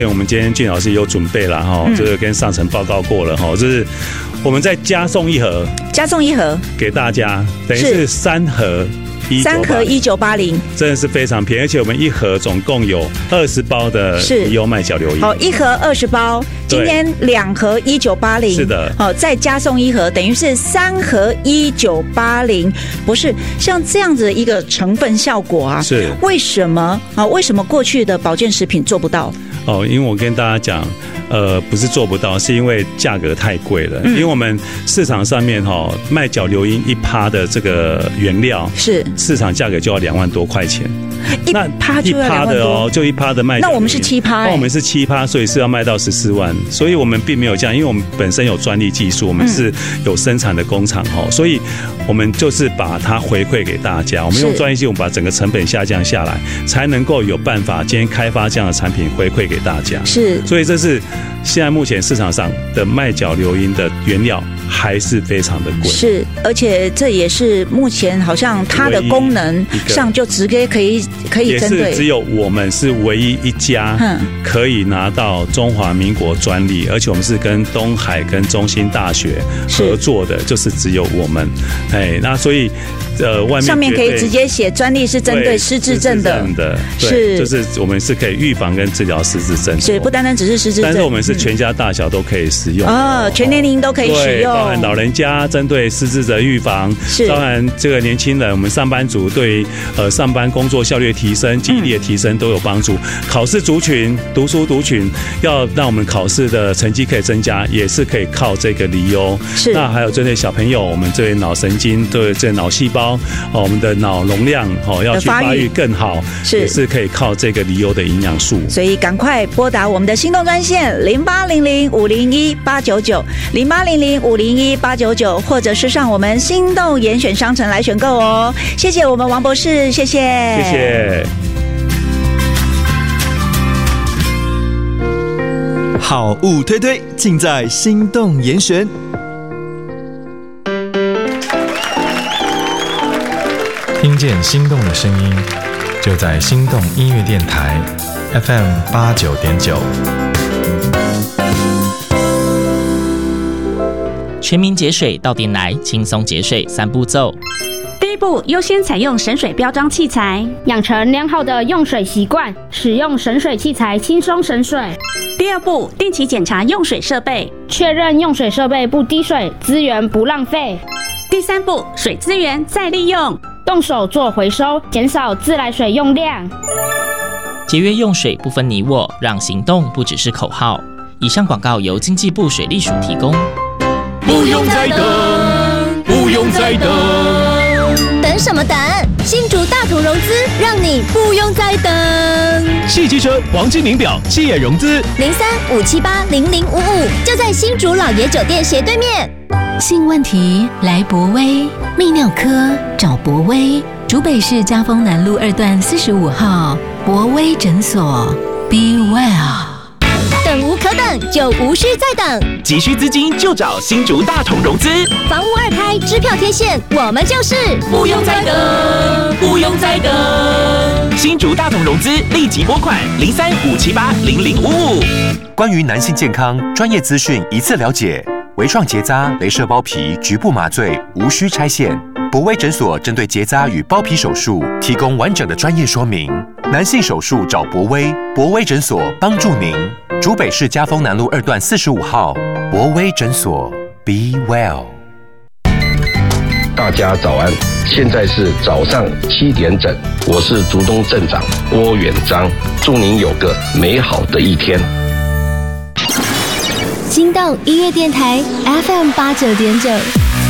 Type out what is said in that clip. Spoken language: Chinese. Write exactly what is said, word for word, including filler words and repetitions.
我们今天俊老师有准备了哈，这个跟上层报告过了哈，就是我们再加送一盒， 加送一盒给大家，等于是三盒。 三盒一九八零， 真的是非常便宜，而且我们一盒总共有二十包的离忧麦角硫饮。 好，一盒二十包，今天两盒一九八零， 是的， 好，再加送一盒，等于是三盒一九八零。不是像这样子的一个成分效果啊？ 是为什么啊？为什么过去的保健食品做不到？ 哦，因为我跟大家讲。呃，不是做不到，是因为价格太贵了。嗯、因为我们市场上面哈、哦、麦角硫因一趴的这个原料是市场价格就要两万多块钱， 一趴就要两万多， 一趴的哦，就一趴的麦角硫因。 那我们是七趴、欸， 那我们是七趴，所以是要卖到十四万。所以我们并没有这样，因为我们本身有专利技术，我们是有生产的工厂哈、嗯，所以我们就是把它回馈给大家。我们用专利技术，我们把整个成本下降下来，才能够有办法今天开发这样的产品回馈给大家。 是， 所以这是。现在目前市场上的麦角硫因的原料还是非常的贵， 是，而且这也是目前好像它的功能上就直接可以可以针对， 也是只有我们是唯一一家可以拿到中华民国专利，而且我们是跟东海跟中兴大学合作的，就是只有我们，哎，那所以呃外面上面可以直接写专利是针对失智症的， 是，就是我们是可以预防跟治疗失智症， 是不单单只是失智症， 但是我们是全家大小都可以使用哦，全年龄都可以使用， 包含老人家针对失智的预防， 是包含这个年轻人，我们上班族对于呃上班工作效率的提升、记忆力的提升都有帮助。考试族群、读书族群，要让我们考试的成绩可以增加，也是可以靠这个离忧。 是， 那还有针对小朋友，我们对脑神经、对这脑细胞，哦，我们的脑容量哦要去发育更好，是也是可以靠这个离忧的营养素。 所以赶快拨打我们的心动专线零八零零五零一八九九零八零零五零一八九九，或者是上我们心动严选商城来选购哦。谢谢我们王博士，谢谢， 谢谢。 好物推推，尽在心动严选。 听见心动的声音，就在心动音乐电台 F M 八九点九。 全民节水到店来，轻松节水三步骤。 第一步，优先采用省水标章器材， 养成良好的用水习惯，使用省水器材轻松省水。 第二步，定期检查用水设备， 确认用水设备不滴水，资源不浪费。 第三步，水资源再利用， 动手做回收，减少自来水用量。 节约用水不分你我，让行动不只是口号。以上广告由经济部水利署提供。 不用再等，不用再等， 等什么等？新竹大同融资，让你不用再等。 汽机车黄金名表企业融资零三五七八零零五五，就在新竹老爷酒店斜对面。 性问题来博威，泌尿科找博威，竹北市嘉丰南路二段四十五号博威诊所。Be well。 等无可等，就无需再等。 急需资金就找新竹大同融资， 房屋二开，支票贴现，我们就是不用再等，不用再等。新竹大同融资立即拨款零三五七八零零五五。 关于男性健康专业资讯一次了解，微创结扎、雷射包皮局部麻醉无需拆线。博威诊所针对结扎与包皮手术提供完整的专业说明。男性手术找博威，博威诊所帮助您。竹北市嘉丰南路二段四十五号，博威诊所 ，Be well。 大家早安，现在是早上七点整，我是竹东镇长郭远章，祝您有个美好的一天。 心动音乐电台 F M 八九点九。